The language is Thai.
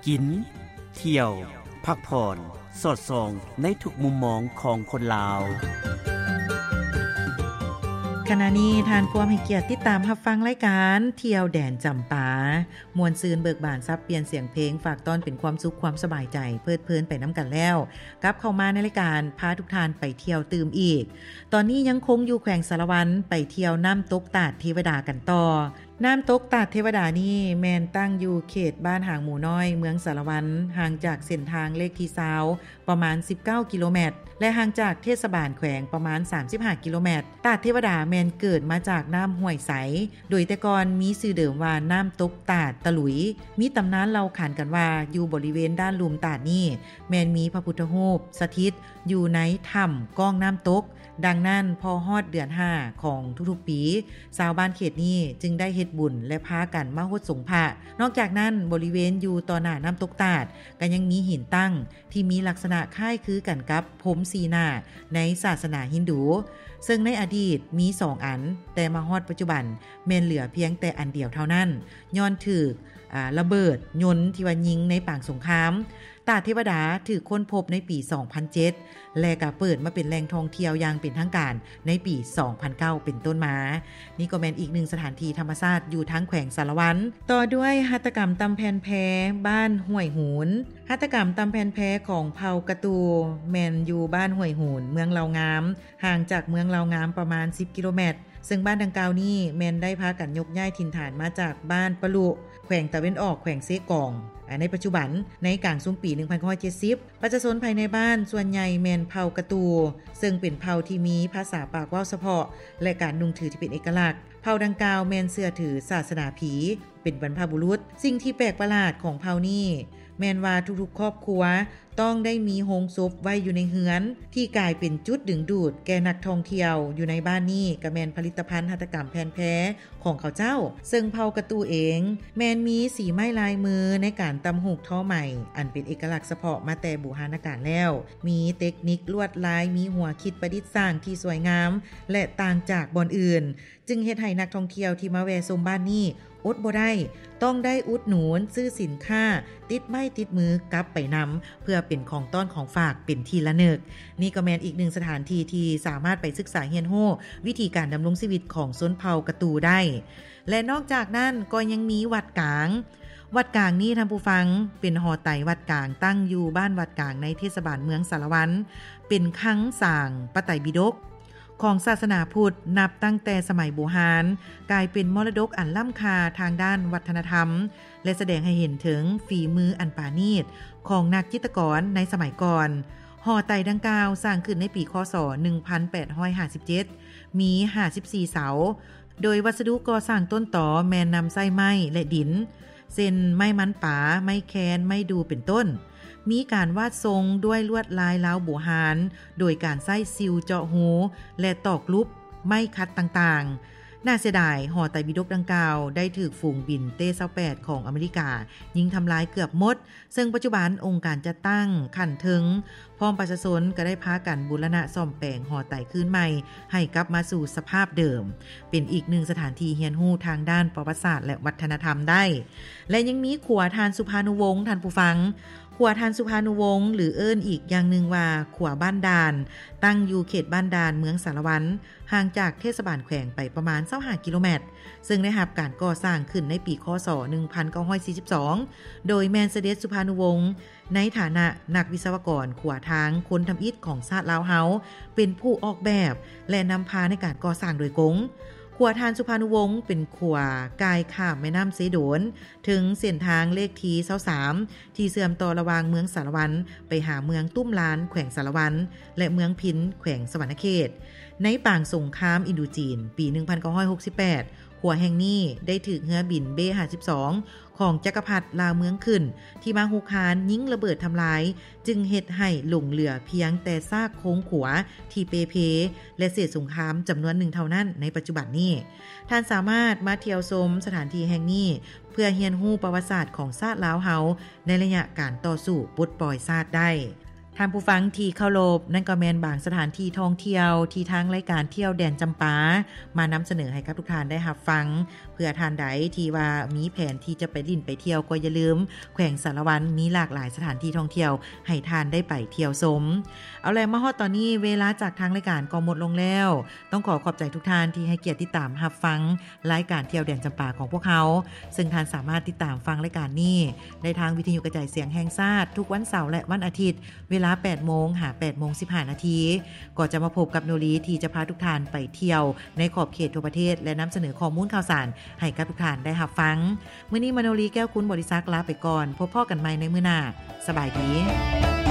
กินเที่ยวพักผ่อนสอดส่องในทุกมุมมองของคนลาวขณะนี้ทานผู้ให้เกียรติติดตามรับฟังรายการเที่ยวแดนจำปามวลซืนเบิกบานซับเปลี่ยนเสียงเพลงฝากต้อนเป็นความสุขความสบายใจเพลิดเพลินไปน้ำกันแล้วกลับเข้ามาในรายการพาทุกท่านไปเที่ยวตื่มอีกตอนนี้ยังคงอยู่แขวงสารวันไปเที่ยวน้ำตกตาดเทวดากันต่อน้ำตกตาดเทวดานี่แมนตั้งอยู่เขตบ้านหางหมู่น้อยเมืองสารวันห่างจากเส้นทางเลขที่20ประมาณ19กิโลเมตรและห่างจากเทศบาลแขวงประมาณ35กิโลเมตรตาดเทวดาแมนเกิดมาจากน้ำห้วยใสโดยแต่ก่อนมีชื่อเดิมว่าน้ำตกตาดตะหลุยมีตำนานเล่าขานกันว่าอยู่บริเวณด้านลุ่มตาดนี่แมนมีพระพุทธรูปสถิตอยู่ในถ้ำก้องน้ำตกดังนั้นพอฮอดเดือน5ของทุกๆปีชาวบ้านเขตนี้จึงได้เฮ็ดบุญและพากันมาฮดสงพระนอกจากนั้นบริเวณอยู่ต่อหน้าน้ำตกตาดก็ยังมีหินตั้งที่มีลักษณะคล้ายคือกันกับผมสีหน้าในศาสนาฮินดูซึ่งในอดีตมี2อันแต่มาฮอดปัจจุบันแม่นเหลือเพียงแต่อันเดียวเท่านั้นย้อนถึกระเบิดยนต์ที่ว่ายิงในปางสงครามตาดเทวดาถือค้นพบในปี 2007 และก็เปิดมาเป็นแหล่งท่องเที่ยวอย่างเป็นทางการในปี 2009 เป็นต้นมานี่ก็แม่นอีกหนึ่งสถานที่ธรรมชาติอยู่ทั้งแขวงสารวันต่อด้วยหัตถกรรมตำแผ่นแพบ้านห้วยหูนหัตถกรรมตำแผ่นแพของเผ่ากะตูแม่นอยู่บ้านห้วยหูนเมืองลาวงามห่างจากเมืองลาวงามประมาณ10กิโลเมตรซึ่งบ้านดังกล่าวนี้แม่นได้พากันยกย้ายถิ่นฐานมาจากบ้านปะลุแขวงตะเวนออกแขวงเซกองในปัจจุบันในกลางซุมปี 1970 ประชาชนภายในบ้านส่วนใหญ่แม่นเผ่ากะตูซึ่งเป็นเผ่าที่มีภาษาปากเว้าเฉพาะและการนุ่งถือที่เป็นเอกลักษณ์เผ่าดังกล่าวแม่นเชื่อถือศาสนาผีเป็นบรรพบุรุษสิ่งที่แปลกประหลาดของเผ่านี้แม่นว่าทุกๆครอบครัวต้องได้มีโรงศพไว้อยู่ในเฮือนที่กลายเป็นจุดดึงดูดแก่นักท่องเที่ยวอยู่ในบ้านนี้ก็แม่นผลิตภัณฑ์หัตถกรรมแผ่นแพของเขาเจ้าซึ่งเผ่ากะตูเองแม่นมีสีไม้ลายมือในการตำหูกท่อใหม่อันเป็นเอกลักษณ์เฉพาะมาแต่โบราณกาลแล้วมีเทคนิคลวดลายมีหัวคิดประดิษฐ์สร้างที่สวยงามและต่างจากบ่อนอื่นจึงเฮ็ดให้นักท่องเที่ยวที่มาแวะชมบ้านนี้อดบ่ได้ต้องได้อุดหนุนซื้อสินค้าติดไม้ติดมือกลับไปนำเพื่อเป็นของต้อนของฝากเป็นที่ละนึกนี่ก็แม่นอีกหนึ่งสถานที่ที่สามารถไปศึกษาเรียนรู้วิธีการดำรงชีวิตของชนเผ่ากะตูได้และนอกจากนั้นก็ยังมีวัดกลางวัดกลางนี้ท่านผู้ฟังเป็นหอไตวัดกลางตั้งอยู่บ้านวัดกลางในเทศบาลเมืองสารวันเป็นครั้งสร้างพระไตรปิฎกของศาสนาพุทธนับตั้งแต่สมัยโบราณกลายเป็นมรดกอันล้ำค่าทางด้านวัฒนธรรมและแสดงให้เห็นถึงฝีมืออันปราณีตของนักจิตรกรในสมัยก่อนหอไตรดังกล่าวสร้างขึ้นในปีคศ 1857 มี54เสาโดยวัสดุก่อสร้างต้นตอแม่นนำไส้ไม้และดินเส้นไม้มันป่าไม้แคนไม้ดูเป็นต้นมีการวาดทรงด้วยลวดลายลาวโบราณโดยการใช้ซิวเจาะหูและตอกลุบไม้คัดต่างๆน่าเสียดายหอไตรปิฎกดังกล่าวได้ถูกฝูงบินเต้28ของอเมริกายิงทำลายเกือบหมดซึ่งปัจจุบันองค์การจะตั้งขั้นถึงพร้อมประชาชนก็ได้พากันบูรณะซ่อมแปลงหอไตรคืนใหม่ให้กลับมาสู่สภาพเดิมเป็นอีกหนึ่งสถานที่เรียนรู้ทางด้านประวัติศาสตร์และวัฒนธรรมได้และยังมีขัวทานสุภานุวงศ์ท่านผู้ฟังขัวทานสุภานุวงศ์หรือเอิ้นอีกอย่างหนึ่งว่าขัวบ้านดานตั้งอยู่เขตบ้านดานเมืองสารวันห่างจากเทศบาลแขวงไปประมาณ25กิโลเมตรซึ่งได้รับการก่อสร้างขึ้นในปีคศ 1942 โดยแมนเซเดสสุภานุวงศ์ในฐานะนักวิศวกรขัวทางคนทำอิฐของชาติลาวเฮาเป็นผู้ออกแบบและนำพาในการก่อสร้างโดยกงขัวทานสุภานุวงศ์เป็นขัวกายข้ามแม่น้ำเสโดนถึงเส้นทางเลขที่23ที่เชื่อมต่อระหว่างเมืองสารวันไปหาเมืองตุ้มลานแขวงสารวันและเมืองพินแขวงสวรรณเขตในปางสงครามอินโดจีนปี 1968ขัวแห่งนี้ได้ถูกเรือบินเบ52ของจักรพรรดิลาวเมืองขึ้นที่มาหุกหานยิงระเบิดทำลายจึงเฮ็ดให้หลงเหลือเพียงแต่ซากโค้งขัวที่เปเพและเศษสงครามจำนวนหนึ่งเท่านั้นในปัจจุบันนี้ท่านสามารถมาเที่ยวชมสถานที่แห่งนี้เพื่อเรียนรู้ประวัติศาสตร์ของชาติลาวเฮาในระยะการต่อสู้ปลดปล่อยชาติได้ท่านผู้ฟังที่เคารพนั่นก็แม่นบางสถานที่ท่องเที่ยวที่ทางรายการเที่ยวแดนจำปามานำเสนอให้กับทุกท่านได้รับฟังเพื่อท่านใดที่ว่ามีแผนที่จะไปลิ้นไปเที่ยวก็อย่าลืมแขวงสารวันมีหลากหลายสถานที่ท่องเที่ยวให้ท่านได้ไปเที่ยวชมเอาแล้วมาฮอดตอนนี้เวลาจากทางรายการก็หมดลงแล้วต้องขอบใจทุกท่านที่ให้เกียรติติดตามรับฟังรายการเที่ยวแดนจำปาของพวกเขาซึ่งท่านสามารถติดตามฟังรายการนี้ได้ทางวิทยุกระจายเสียงแห่งชาติทุกวันเสาร์และวันอาทิตย์เวลา 8:00 น. หา 8:15 น. ก็จะมาพบกับโนรีที่จะพาทุกท่านไปเที่ยวในขอบเขตทั่วประเทศและนำเสนอข้อมูลข่าวสารให้กับทุกท่านได้รับฟังมื้อนี้มโนรีแก้วคุณบริษัทลาไปก่อนพบพ่อกันใหม่ในมื้อหน้าสบายดี